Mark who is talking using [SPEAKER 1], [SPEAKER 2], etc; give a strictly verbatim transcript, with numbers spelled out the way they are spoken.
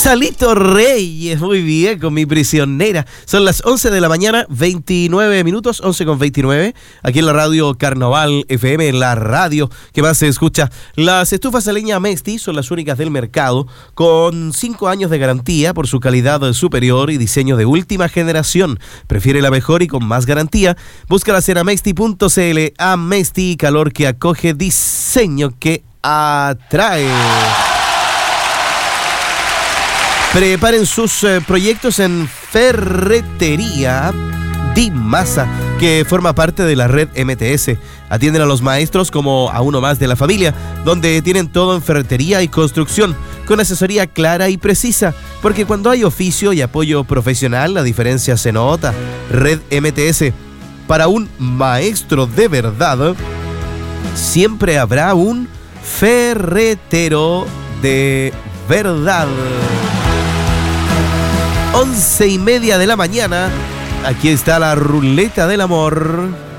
[SPEAKER 1] Salito Reyes, muy bien, con Mi Prisionera. Son las once de la mañana, veintinueve minutos, once con veintinueve, aquí en la radio Carnaval F M, la radio que más se escucha. Las estufas a leña Mesti son las únicas del mercado, con cinco años de garantía por su calidad superior y diseño de última generación. Prefiere la mejor y con más garantía. Búscalas en amesti punto cl. Amesti, calor que acoge, diseño que atrae. Preparen sus eh, proyectos en Ferretería Di Masa, que forma parte de la red M T S. Atienden a los maestros como a uno más de la familia, donde tienen todo en ferretería y construcción, con asesoría clara y precisa, porque cuando hay oficio y apoyo profesional, la diferencia se nota. Red M T S. Para un maestro de verdad, siempre habrá un ferretero de verdad. Once y media de la mañana, aquí está la ruleta del amor.